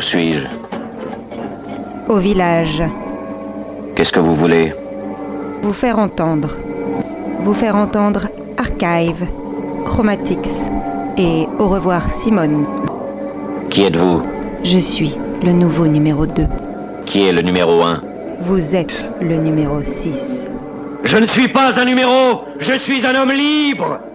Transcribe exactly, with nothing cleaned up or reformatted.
suis-je? Au village. Qu'est-ce que vous voulez? Vous faire entendre. Vous faire entendre Archive, Chromatics et Au revoir Simone. Qui êtes-vous? Je suis le nouveau numéro deux. Qui est le numéro un? Vous êtes le numéro six. Je ne suis pas un numéro, je suis un homme libre.